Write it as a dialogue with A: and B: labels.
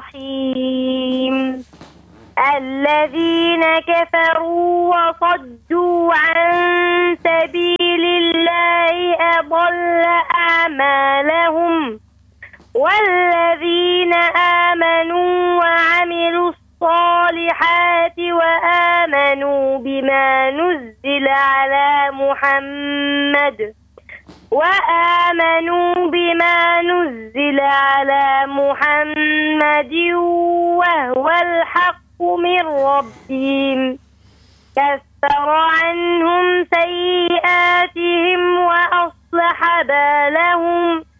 A: الرحيم. الذين كفروا وصدوا عن سبيل الله أضل أعمالهم، والذين آمنوا وعملوا الصالحات وآمنوا بما نزل على محمد وهو الحق من ربهم، كفر عنهم سيئاتهم وأصلح بالهم،